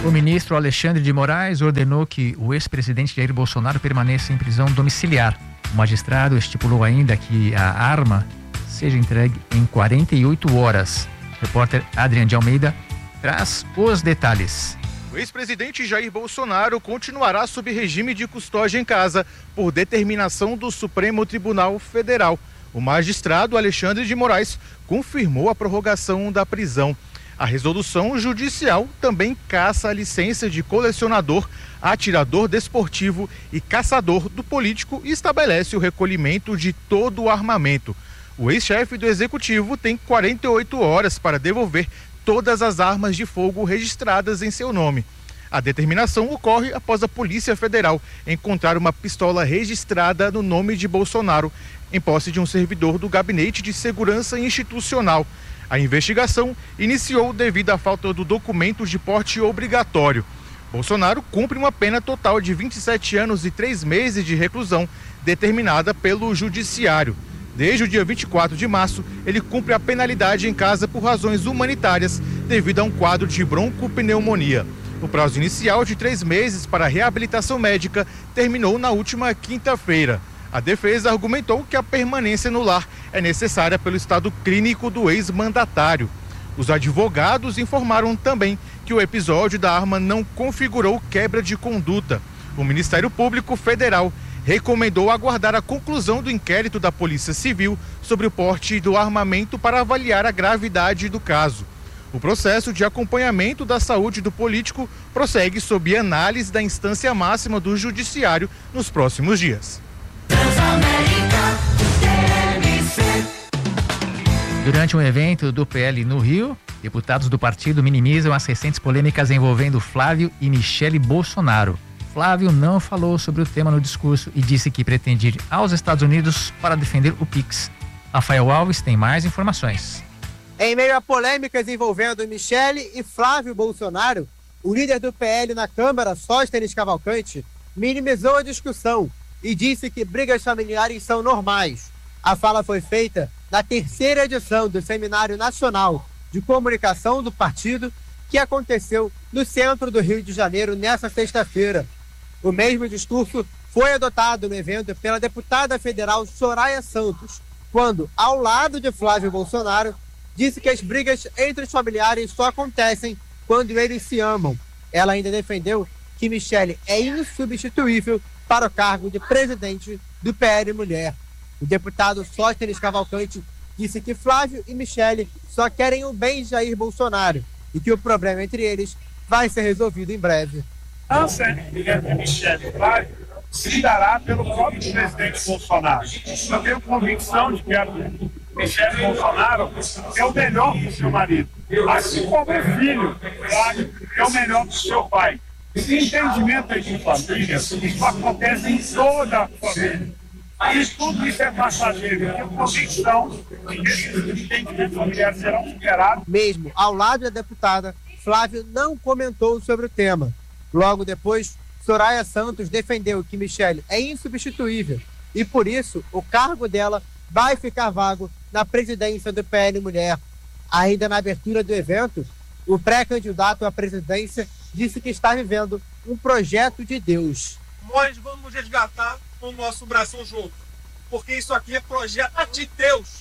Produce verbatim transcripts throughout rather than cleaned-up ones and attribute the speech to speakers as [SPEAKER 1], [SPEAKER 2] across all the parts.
[SPEAKER 1] O ministro Alexandre de Moraes ordenou que o ex-presidente Jair Bolsonaro permaneça em prisão domiciliar. O magistrado estipulou ainda que a arma seja entregue em quarenta e oito horas. O repórter Adriano de Almeida traz os detalhes.
[SPEAKER 2] O ex-presidente Jair Bolsonaro continuará sob regime de custódia em casa por determinação do Supremo Tribunal Federal. O magistrado Alexandre de Moraes confirmou a prorrogação da prisão. A resolução judicial também caça a licença de colecionador, atirador desportivo e caçador do político e estabelece o recolhimento de todo o armamento. O ex-chefe do executivo tem quarenta e oito horas para devolver todas as armas de fogo registradas em seu nome. A determinação ocorre após a Polícia Federal encontrar uma pistola registrada no nome de Bolsonaro em posse de um servidor do Gabinete de Segurança Institucional. A investigação iniciou devido à falta do documento de porte obrigatório. Bolsonaro cumpre uma pena total de vinte e sete anos e três meses de reclusão, determinada pelo Judiciário. Desde o dia vinte e quatro de março, ele cumpre a penalidade em casa por razões humanitárias, devido a um quadro de broncopneumonia. O prazo inicial de três meses para reabilitação médica terminou na última quinta-feira. A defesa argumentou que a permanência no lar é necessária pelo estado clínico do ex-mandatário. Os advogados informaram também que o episódio da arma não configurou quebra de conduta. O Ministério Público Federal recomendou aguardar a conclusão do inquérito da Polícia Civil sobre o porte do armamento para avaliar a gravidade do caso. O processo de acompanhamento da saúde do político prossegue sob análise da instância máxima do Judiciário nos próximos dias.
[SPEAKER 1] Durante um evento do P L no Rio, deputados do partido minimizam as recentes polêmicas envolvendo Flávio e Michele Bolsonaro. Flávio não falou sobre o tema no discurso e disse que pretende ir aos Estados Unidos para defender o Pix. Rafael Alves tem mais informações.
[SPEAKER 3] Em meio a polêmicas envolvendo Michele e Flávio Bolsonaro, o líder do P L na Câmara, Sóstenes Cavalcante, minimizou a discussão e disse que brigas familiares são normais. A fala foi feita na terceira edição do Seminário Nacional de Comunicação do Partido, que aconteceu no centro do Rio de Janeiro nesta sexta-feira. O mesmo discurso foi adotado no evento pela deputada federal Soraya Santos, quando, ao lado de Flávio Bolsonaro, disse que as brigas entre os familiares só acontecem quando eles se amam. Ela ainda defendeu que Michele é insubstituível para o cargo de presidente do P L Mulher. O deputado Sóstenes Cavalcante disse que Flávio e Michele só querem o bem de Jair Bolsonaro e que o problema entre eles vai ser resolvido em breve.
[SPEAKER 4] A aliança entre Michele e Flávio se dará pelo próprio presidente Bolsonaro. Eu tenho convicção de que a Michele Bolsonaro é o melhor para o seu marido, assim como o filho, Flávio, é o melhor para o seu pai. Entendimento de família, isso acontece em toda a família. Isso tudo isso é passageiro. Eu tenho convicção de que esses entendimentos familiares serão superados.
[SPEAKER 3] Mesmo ao lado da deputada, Flávio não comentou sobre o tema. Logo depois, Soraya Santos defendeu que Michele é insubstituível e, por isso, o cargo dela vai ficar vago na presidência do P L Mulher. Ainda na abertura do evento, o pré-candidato à presidência disse que está vivendo um projeto de Deus.
[SPEAKER 5] Nós vamos resgatar o nosso Brasil junto, porque isso aqui é projeto de Deus.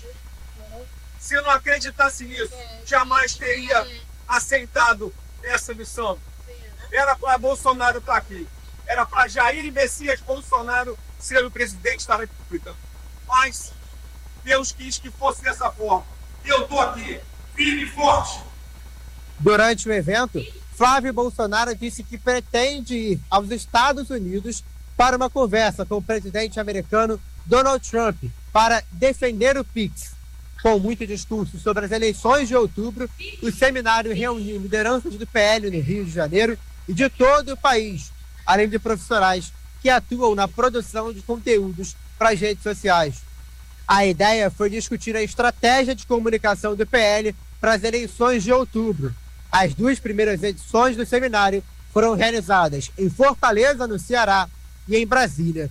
[SPEAKER 5] Se eu não acreditasse nisso, jamais teria aceitado essa missão. Era para Bolsonaro estar aqui, era para Jair Messias Bolsonaro ser o presidente da República. Mas Deus quis que fosse dessa forma. E eu estou aqui, firme e forte.
[SPEAKER 3] Durante o evento, Flávio Bolsonaro disse que pretende ir aos Estados Unidos para uma conversa com o presidente americano Donald Trump para defender o Pix. Com muito discurso sobre as eleições de outubro, o seminário reuniu lideranças do P L no Rio de Janeiro e de todo o país, além de profissionais que atuam na produção de conteúdos para as redes sociais. A ideia foi discutir a estratégia de comunicação do P L para as eleições de outubro. As duas primeiras edições do seminário foram realizadas em Fortaleza, no Ceará, e em Brasília.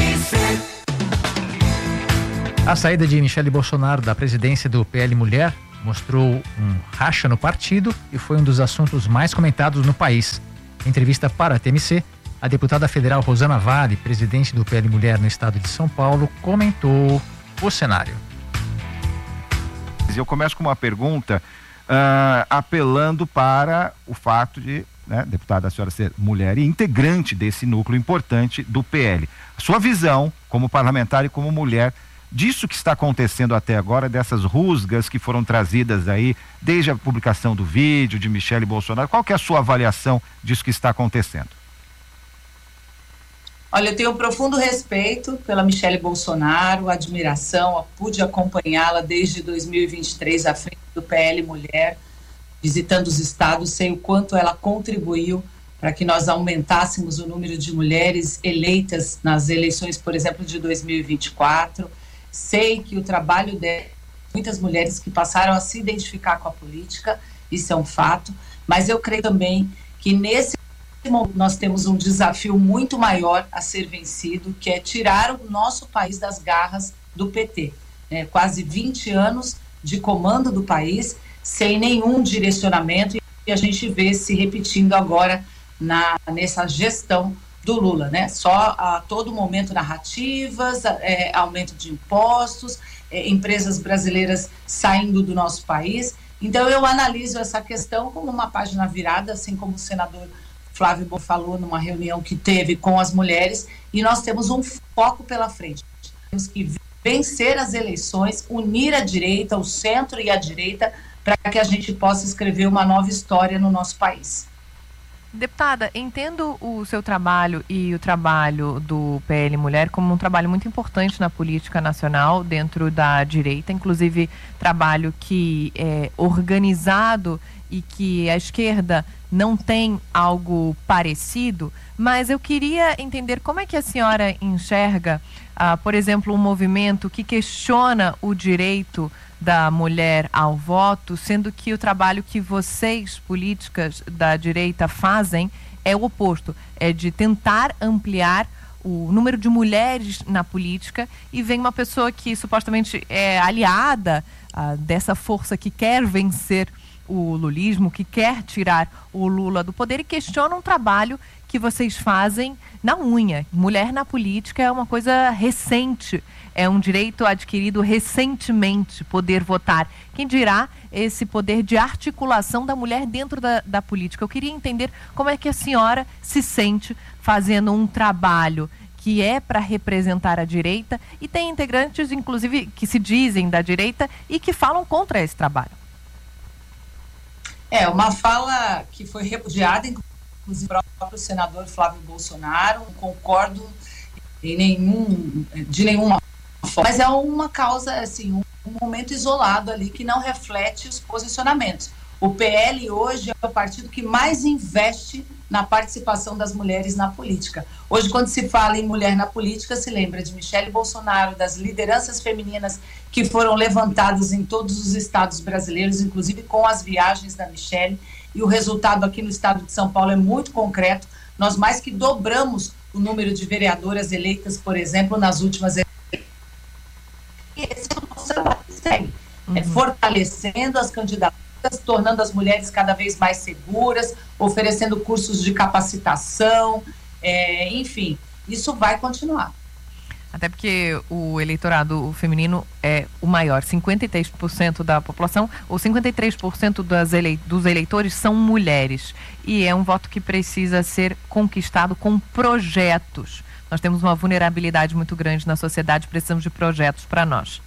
[SPEAKER 1] A saída de Michele Bolsonaro da presidência do P L Mulher mostrou um racha no partido e foi um dos assuntos mais comentados no país. Em entrevista para a T M C, a deputada federal Rosana Vale, presidente do P L Mulher no estado de São Paulo, comentou o cenário.
[SPEAKER 6] Eu começo com uma pergunta uh, apelando para o fato de, né, deputada, a senhora ser mulher e integrante desse núcleo importante do P L. A sua visão como parlamentar e como mulher disso que está acontecendo até agora, dessas rusgas que foram trazidas aí desde a publicação do vídeo de Michele Bolsonaro, qual que é a sua avaliação disso que está acontecendo?
[SPEAKER 7] Olha, eu tenho um profundo respeito pela Michele Bolsonaro, admiração, pude acompanhá-la desde dois mil e vinte e três à frente do P L Mulher, visitando os estados, sei o quanto ela contribuiu para que nós aumentássemos o número de mulheres eleitas nas eleições, por exemplo, de dois mil e vinte e quatro. Sei que o trabalho de muitas mulheres que passaram a se identificar com a política, isso é um fato, mas eu creio também que nesse nós temos um desafio muito maior a ser vencido, que é tirar o nosso país das garras do P T. É, quase vinte anos de comando do país, sem nenhum direcionamento, e a gente vê se repetindo agora na, nessa gestão do Lula, né? Só a todo momento narrativas, é, aumento de impostos, é, empresas brasileiras saindo do nosso país. Então eu analiso essa questão como uma página virada, assim como o senador Flávio Bo falou numa reunião que teve com as mulheres, e nós temos um foco pela frente. Temos que vencer as eleições, unir a direita, o centro e a direita, para que a gente possa escrever uma nova história no nosso país.
[SPEAKER 8] Deputada, entendo o seu trabalho e o trabalho do P L Mulher como um trabalho muito importante na política nacional, dentro da direita, inclusive trabalho que é organizado e que a esquerda não tem algo parecido, mas eu queria entender como é que a senhora enxerga, ah, por exemplo, um movimento que questiona o direito da mulher ao voto, sendo que o trabalho que vocês, políticas da direita, fazem é o oposto, é de tentar ampliar o número de mulheres na política, e vem uma pessoa que supostamente é aliada ah, dessa força que quer vencer o lulismo, que quer tirar o Lula do poder, e questiona um trabalho que vocês fazem na unha. Mulher na política é uma coisa recente, é um direito adquirido recentemente, poder votar. Quem dirá esse poder de articulação da mulher dentro da, da política? Eu queria entender como é que a senhora se sente fazendo um trabalho que é para representar a direita, e tem integrantes, inclusive, que se dizem da direita e que falam contra esse trabalho.
[SPEAKER 7] É, uma fala que foi repudiada, inclusive, pelo próprio senador Flávio Bolsonaro. Não concordo em nenhum, de nenhuma forma, mas é uma causa, assim, um, um momento isolado ali que não reflete os posicionamentos. O P L hoje é o partido que mais investe na participação das mulheres na política. Hoje, quando se fala em mulher na política, se lembra de Michele Bolsonaro, das lideranças femininas que foram levantadas em todos os estados brasileiros, inclusive com as viagens da Michele, e o resultado aqui no estado de São Paulo é muito concreto. Nós mais que dobramos o número de vereadoras eleitas, por exemplo, nas últimas eleições. E esse é o nosso trabalho, segue. Uhum. É fortalecendo as candidaturas, tornando as mulheres cada vez mais seguras, oferecendo cursos de capacitação, é, enfim, isso vai continuar.
[SPEAKER 8] Até porque o eleitorado feminino é o maior, cinquenta e três por cento da população, ou cinquenta e três por cento das ele, dos eleitores são mulheres, e é um voto que precisa ser conquistado com projetos. Nós temos uma vulnerabilidade muito grande na sociedade, precisamos de projetos para nós.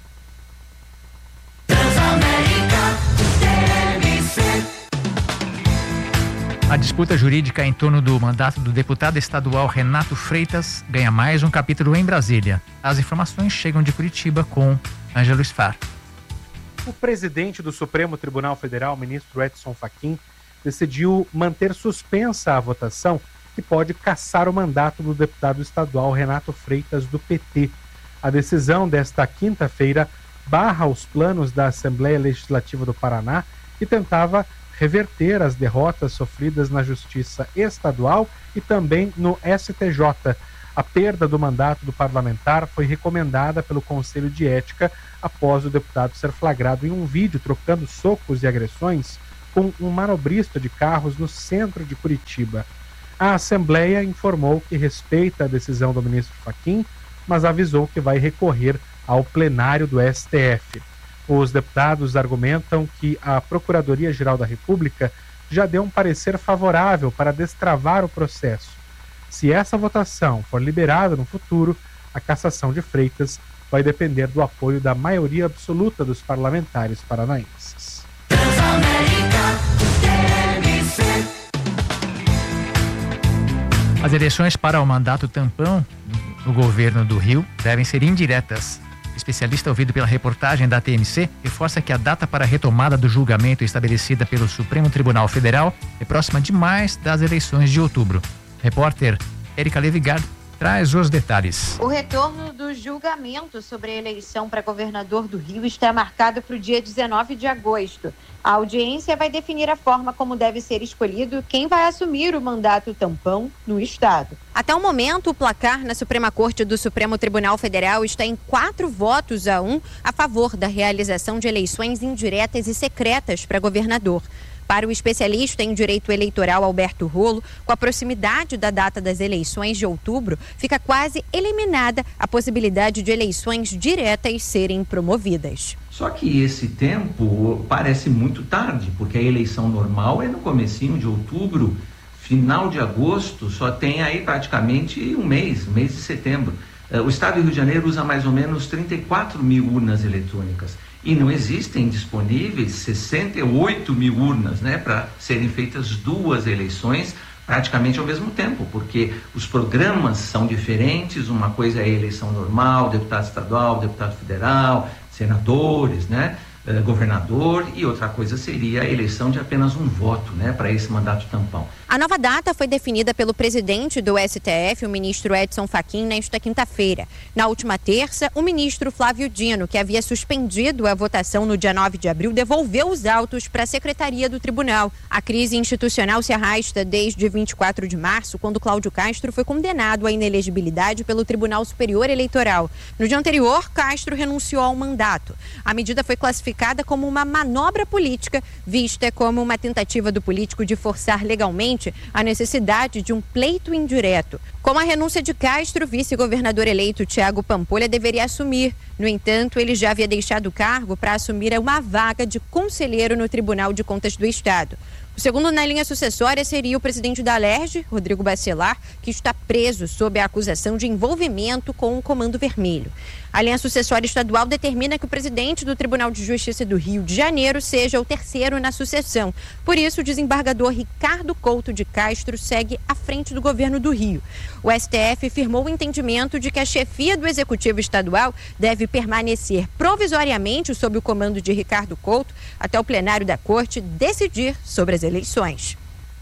[SPEAKER 1] A disputa jurídica em torno do mandato do deputado estadual Renato Freitas ganha mais um capítulo em Brasília. As informações chegam de Curitiba com Ângelo Sfar.
[SPEAKER 9] O presidente do Supremo Tribunal Federal, ministro Edson Fachin, decidiu manter suspensa a votação que pode cassar o mandato do deputado estadual Renato Freitas, do P T. A decisão desta quinta-feira barra os planos da Assembleia Legislativa do Paraná, que tentava reverter as derrotas sofridas na Justiça Estadual e também no S T J. A perda do mandato do parlamentar foi recomendada pelo Conselho de Ética após o deputado ser flagrado em um vídeo trocando socos e agressões com um manobrista de carros no centro de Curitiba. A Assembleia informou que respeita a decisão do ministro Fachin, mas avisou que vai recorrer ao plenário do S T F. Os deputados argumentam que a Procuradoria-Geral da República já deu um parecer favorável para destravar o processo. Se essa votação for liberada no futuro, a cassação de Freitas vai depender do apoio da maioria absoluta dos parlamentares paranaenses.
[SPEAKER 1] As eleições para o mandato tampão no governo do Rio devem ser indiretas. O especialista ouvido pela reportagem da T M C reforça que a data para a retomada do julgamento estabelecida pelo Supremo Tribunal Federal é próxima demais das eleições de outubro. Repórter Érica Levigard traz os detalhes.
[SPEAKER 10] O retorno do julgamento sobre a eleição para governador do Rio está marcado para o dia dezenove de agosto. A audiência vai definir a forma como deve ser escolhido quem vai assumir o mandato tampão no estado.
[SPEAKER 11] Até o momento, o placar na Suprema Corte do Supremo Tribunal Federal está em quatro votos a um a favor da realização de eleições indiretas e secretas para governador. Para o especialista em direito eleitoral Alberto Rolo, com a proximidade da data das eleições de outubro, fica quase eliminada a possibilidade de eleições diretas serem promovidas.
[SPEAKER 12] Só que esse tempo parece muito tarde, porque a eleição normal é no comecinho de outubro, final de agosto, só tem aí praticamente um mês, mês de setembro. O estado do Rio de Janeiro usa mais ou menos trinta e quatro mil urnas eletrônicas. E não existem disponíveis sessenta e oito mil urnas, né, para serem feitas duas eleições praticamente ao mesmo tempo, porque os programas são diferentes. Uma coisa é a eleição normal, deputado estadual, deputado federal, senadores, né, eh, governador, e outra coisa seria a eleição de apenas um voto, né, para esse mandato tampão.
[SPEAKER 11] A nova data foi definida pelo presidente do S T F, o ministro Edson Fachin, nesta quinta-feira. Na última terça, o ministro Flávio Dino, que havia suspendido a votação no dia nove de abril, devolveu os autos para a Secretaria do Tribunal. A crise institucional se arrasta desde vinte e quatro de março, quando Cláudio Castro foi condenado à inelegibilidade pelo Tribunal Superior Eleitoral. No dia anterior, Castro renunciou ao mandato. A medida foi classificada como uma manobra política, vista como uma tentativa do político de forçar legalmente a necessidade de um pleito indireto. Com a renúncia de Castro, o vice-governador eleito Thiago Pampolha deveria assumir. No entanto, ele já havia deixado o cargo para assumir uma vaga de conselheiro no Tribunal de Contas do Estado. O segundo na linha sucessória seria o presidente da Alerj, Rodrigo Bacelar, que está preso sob a acusação de envolvimento com o Comando Vermelho. A linha sucessória estadual determina que o presidente do Tribunal de Justiça do Rio de Janeiro seja o terceiro na sucessão. Por isso, o desembargador Ricardo Couto de Castro segue à frente do governo do Rio. O S T F firmou o entendimento de que a chefia do Executivo Estadual deve permanecer provisoriamente sob o comando de Ricardo Couto até o plenário da Corte decidir sobre as eleições.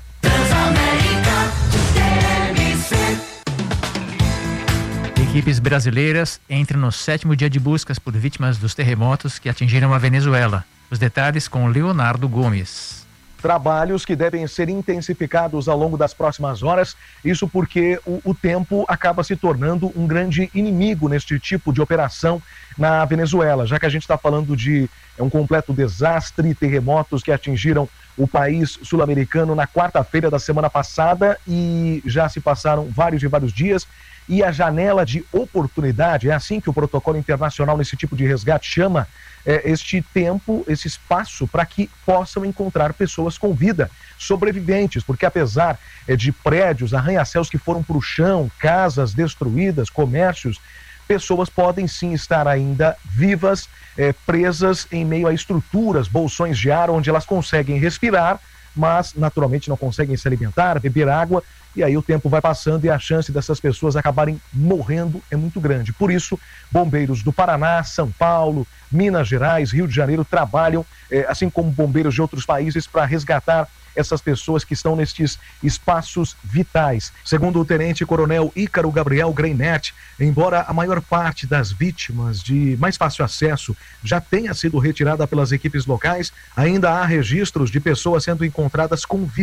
[SPEAKER 1] Equipes brasileiras entram no sétimo dia de buscas por vítimas dos terremotos que atingiram a Venezuela. Os detalhes com Leonardo Gomes.
[SPEAKER 13] Trabalhos que devem ser intensificados ao longo das próximas horas, isso porque o, o tempo acaba se tornando um grande inimigo neste tipo de operação na Venezuela, já que a gente está falando de é um completo desastre, terremotos que atingiram o país sul-americano na quarta-feira da semana passada e já se passaram vários e vários dias. E a janela de oportunidade, é assim que o protocolo internacional nesse tipo de resgate chama é, este tempo, esse espaço para que possam encontrar pessoas com vida, sobreviventes, porque apesar é, de prédios, arranha-céus que foram para o chão, casas destruídas, comércios, pessoas podem sim estar ainda vivas, é, presas em meio a estruturas, bolsões de ar, onde elas conseguem respirar, mas naturalmente não conseguem se alimentar, beber água. E aí o tempo vai passando e a chance dessas pessoas acabarem morrendo é muito grande. Por isso, bombeiros do Paraná, São Paulo, Minas Gerais, Rio de Janeiro trabalham, eh, assim como bombeiros de outros países, para resgatar essas pessoas que estão nestes espaços vitais. Segundo o tenente-coronel Ícaro Gabriel Greinert, embora a maior parte das vítimas de mais fácil acesso já tenha sido retirada pelas equipes locais, ainda há registros de pessoas sendo encontradas com vida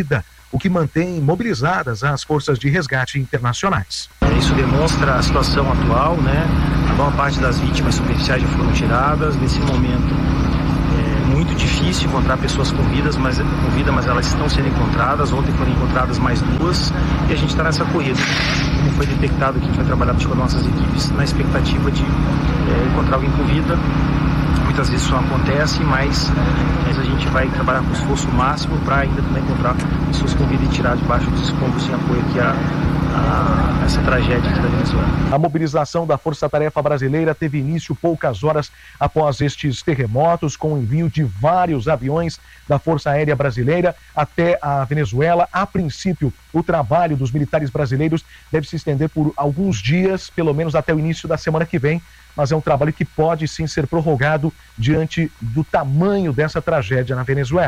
[SPEAKER 13] o que mantém mobilizadas as forças de resgate internacionais.
[SPEAKER 14] Isso demonstra a situação atual, né? A maior parte das vítimas superficiais já foram tiradas. Nesse momento é muito difícil encontrar pessoas com vidas, mas, com vida, mas elas estão sendo encontradas. Ontem foram encontradas mais duas e a gente está nessa corrida. Como foi detectado que a gente vai trabalhar com nossas equipes na expectativa de é, encontrar alguém com vida. Muitas vezes isso não acontece, mas, mas a gente vai trabalhar com esforço máximo para ainda também encontrar pessoas com vida e tirar debaixo dos escombros em apoio aqui a, a essa tragédia aqui da Venezuela.
[SPEAKER 13] A mobilização da Força Tarefa Brasileira teve início poucas horas após estes terremotos, com o envio de vários aviões da Força Aérea Brasileira até a Venezuela. A princípio, o trabalho dos militares brasileiros deve se estender por alguns dias, pelo menos até o início da semana que vem, mas é um trabalho que pode sim ser prorrogado diante do tamanho dessa tragédia na Venezuela.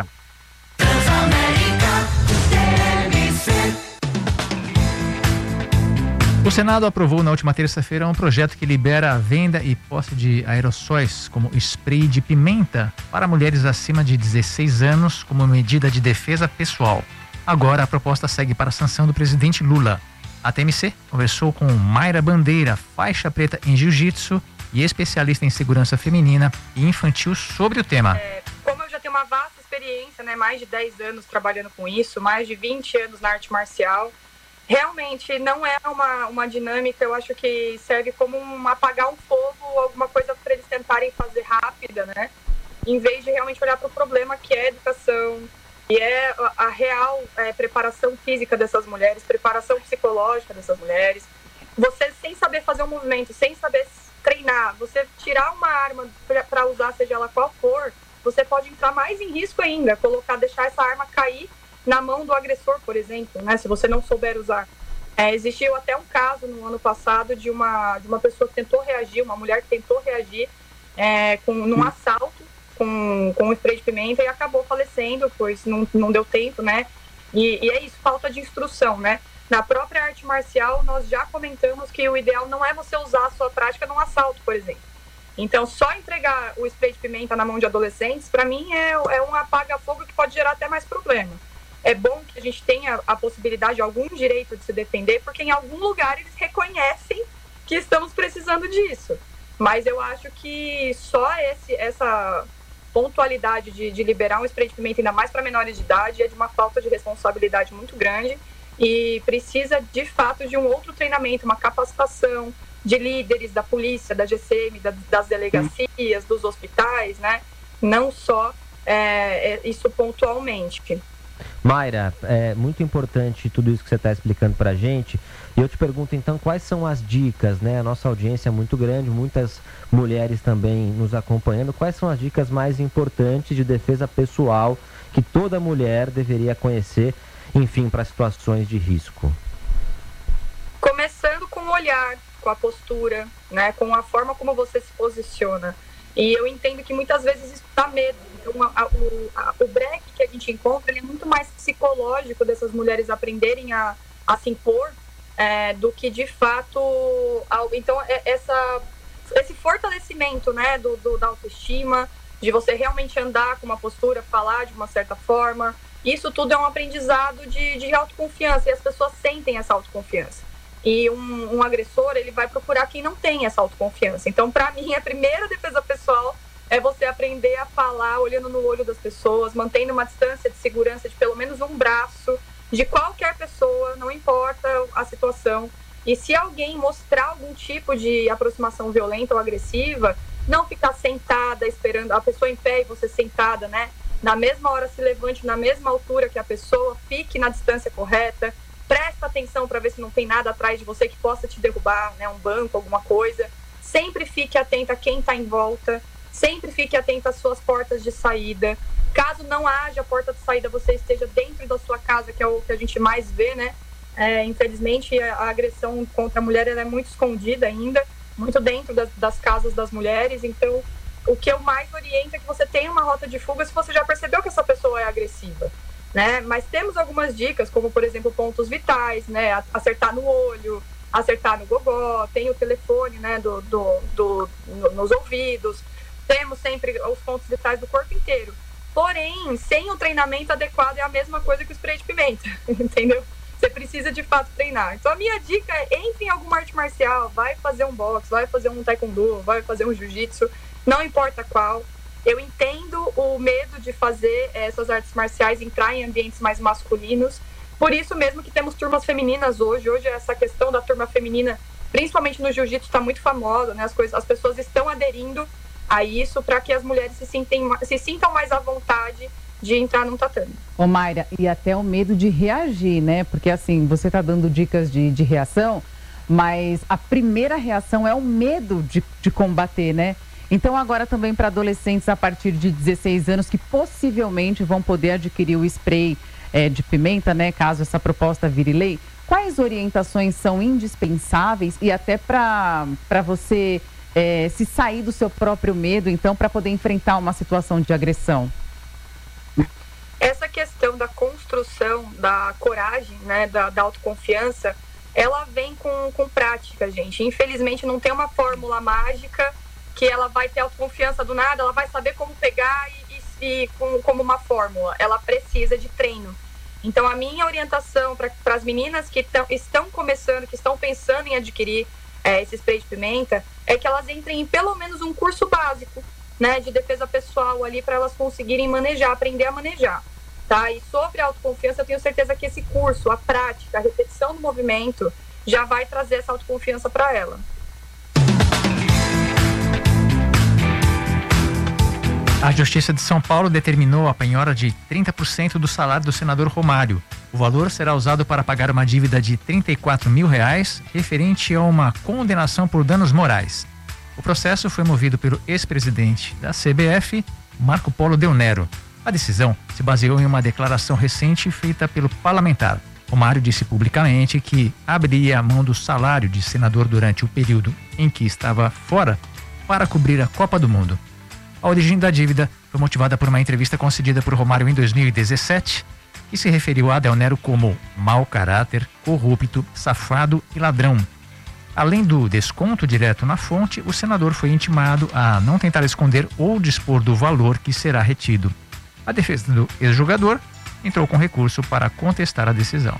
[SPEAKER 1] O Senado aprovou na última terça-feira um projeto que libera a venda e posse de aerossóis como spray de pimenta para mulheres acima de dezesseis anos como medida de defesa pessoal. Agora a proposta segue para a sanção do presidente Lula. A T M C conversou com Mayra Bandeira, faixa preta em jiu-jitsu e especialista em segurança feminina e infantil sobre o tema.
[SPEAKER 15] É, como eu já tenho uma vasta experiência, né, mais de dez anos trabalhando com isso, mais de vinte anos na arte marcial, realmente não é uma, uma dinâmica, eu acho que serve como um apagar um fogo, alguma coisa para eles tentarem fazer rápida, né, em vez de realmente olhar para o problema que é a educação, e é a, a real é, preparação física dessas mulheres, preparação psicológica dessas mulheres. Você, sem saber fazer um movimento, sem saber treinar, você tirar uma arma para usar, seja ela qual for, você pode entrar mais em risco ainda, colocar, deixar essa arma cair na mão do agressor, por exemplo, né, se você não souber usar. É, existiu até um caso no ano passado de uma, de uma pessoa que tentou reagir, uma mulher que tentou reagir é, com, num assalto com, com um spray de pimenta e acabou falecendo, pois não, não deu tempo, né? E, e é isso, falta de instrução, né? Na própria arte marcial, nós já comentamos que o ideal não é você usar a sua prática num assalto, por exemplo. Então, só entregar o spray de pimenta na mão de adolescentes, para mim, é, é um apaga-fogo que pode gerar até mais problema. É bom que a gente tenha a possibilidade, algum direito de se defender, porque em algum lugar eles reconhecem que estamos precisando disso. Mas eu acho que só esse, essa pontualidade de, de liberar um spray de pimenta, ainda mais para menores de idade, é de uma falta de responsabilidade muito grande. E precisa, de fato, de um outro treinamento, uma capacitação de líderes da polícia, da G C M, da, das delegacias, dos hospitais, né? Não só é, é, isso pontualmente.
[SPEAKER 16] Mayra, é muito importante tudo isso que você está explicando para a gente. E eu te pergunto, então, quais são as dicas, né? A nossa audiência é muito grande, muitas mulheres também nos acompanhando. Quais são as dicas mais importantes de defesa pessoal que toda mulher deveria conhecer, enfim, para situações de risco?
[SPEAKER 15] Começando com o olhar, com a postura, né, com a forma como você se posiciona. E eu entendo que muitas vezes isso dá medo. Então, a, a, o, a, o break que a gente encontra, ele é muito mais psicológico dessas mulheres aprenderem a, a se impor é, do que, de fato... A, então, é, essa, esse fortalecimento, né, do, do, da autoestima, de você realmente andar com uma postura, falar de uma certa forma... Isso tudo é um aprendizado de, de autoconfiança, e as pessoas sentem essa autoconfiança. E um, um agressor, ele vai procurar quem não tem essa autoconfiança. Então, para mim, a primeira defesa pessoal é você aprender a falar olhando no olho das pessoas, mantendo uma distância de segurança de pelo menos um braço de qualquer pessoa, não importa a situação. E se alguém mostrar algum tipo de aproximação violenta ou agressiva, não ficar sentada esperando a pessoa em pé e você sentada, né? Na mesma hora se levante na mesma altura que a pessoa, fique na distância correta, presta atenção para ver se não tem nada atrás de você que possa te derrubar, né, um banco, alguma coisa. Sempre fique atenta a quem está em volta, sempre fique atenta às suas portas de saída. Caso não haja porta de saída, você esteja dentro da sua casa, que é o que a gente mais vê, né? É, infelizmente, a agressão contra a mulher ela é muito escondida ainda, muito dentro das, das casas das mulheres, então... O que eu mais oriento é que você tenha uma rota de fuga se você já percebeu que essa pessoa é agressiva, né? Mas temos algumas dicas, como, por exemplo, pontos vitais, né? Acertar no olho, acertar no gogó, tem o telefone, né? Do, do, do, no, nos ouvidos. Temos sempre os pontos vitais do corpo inteiro. porém, sem o treinamento adequado é a mesma coisa que o spray de pimenta, entendeu? Você precisa de fato treinar. Então a minha dica é: entre em alguma arte marcial, vai fazer um boxe, vai fazer um taekwondo, vai fazer um jiu-jitsu, não importa qual. Eu entendo o medo de fazer essas artes marciais, entrar em ambientes mais masculinos, por isso mesmo que temos turmas femininas hoje. Hoje essa questão da turma feminina, principalmente no jiu-jitsu, está muito famosa, né? As, coisas, as pessoas estão aderindo a isso para que as mulheres se, sintem, se sintam mais à vontade de entrar num tatame.
[SPEAKER 17] Ô Mayra, e até o medo de reagir, né? Porque assim, você está dando dicas de, de reação, mas a primeira reação é o medo de, de combater, né? Então agora também para adolescentes a partir de dezesseis anos que possivelmente vão poder adquirir o spray é, de pimenta, né? Caso essa proposta vire lei, quais orientações são indispensáveis e até para para você é, se sair do seu próprio medo, então, para poder enfrentar uma situação de agressão?
[SPEAKER 15] Essa questão da construção, da coragem, né, da, da autoconfiança, ela vem com, com prática, gente. Infelizmente não tem uma fórmula mágica que ela vai ter autoconfiança do nada, ela vai saber como pegar e, e, e com, como uma fórmula. Ela precisa de treino. Então a minha orientação para as meninas que tão, estão começando, que estão pensando em adquirir é, esse spray de pimenta, é que elas entrem em pelo menos um curso básico, né, de defesa pessoal ali, para elas conseguirem manejar, aprender a manejar, tá? E sobre a autoconfiança, eu tenho certeza que esse curso, a prática, a repetição do movimento, já vai trazer essa autoconfiança para ela.
[SPEAKER 1] A Justiça de São Paulo determinou a penhora de trinta por cento do salário do senador Romário. O valor será usado para pagar uma dívida de trinta e quatro mil reais, referente a uma condenação por danos morais. O processo foi movido pelo ex-presidente da C B F, Marco Polo Del Nero. A decisão se baseou em uma declaração recente feita pelo parlamentar. Romário disse publicamente que abriria a mão do salário de senador durante o período em que estava fora para cobrir a Copa do Mundo. A origem da dívida foi motivada por uma entrevista concedida por Romário em dois mil e dezessete, que se referiu a Del Nero como mau caráter, corrupto, safado e ladrão. Além do desconto direto na fonte, o senador foi intimado a não tentar esconder ou dispor do valor que será retido. A defesa do ex-jogador entrou com recurso para contestar a decisão.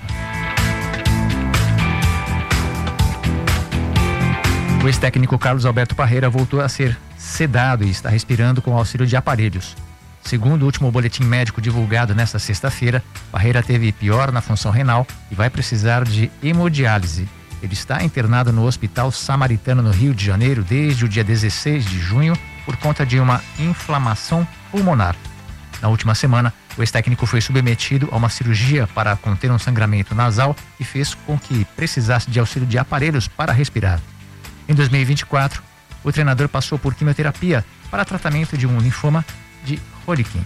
[SPEAKER 1] O ex-técnico Carlos Alberto Parreira voltou a ser sedado e está respirando com auxílio de aparelhos. Segundo o último boletim médico divulgado nesta sexta-feira, Parreira teve piora na função renal e vai precisar de hemodiálise. Ele está internado no Hospital Samaritano, no Rio de Janeiro, desde o dia dezesseis de junho, por conta de uma inflamação pulmonar. Na última semana, o ex-técnico foi submetido a uma cirurgia para conter um sangramento nasal que fez com que precisasse de auxílio de aparelhos para respirar. Em dois mil e vinte e quatro, o treinador passou por quimioterapia para tratamento de um linfoma de Hodgkin.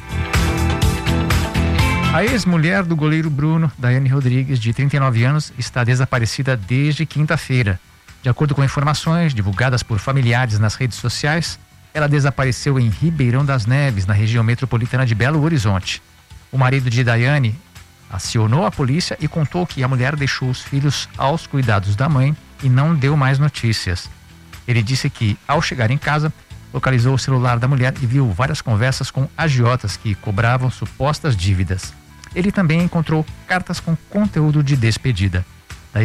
[SPEAKER 1] A ex-mulher do goleiro Bruno, Daiane Rodrigues, de trinta e nove anos, está desaparecida desde quinta-feira. De acordo com informações divulgadas por familiares nas redes sociais, ela desapareceu em Ribeirão das Neves, na região metropolitana de Belo Horizonte. O marido de Daiane acionou a polícia e contou que a mulher deixou os filhos aos cuidados da mãe e não deu mais notícias. Ele disse que, ao chegar em casa, localizou o celular da mulher e viu várias conversas com agiotas que cobravam supostas dívidas. Ele também encontrou cartas com conteúdo de despedida.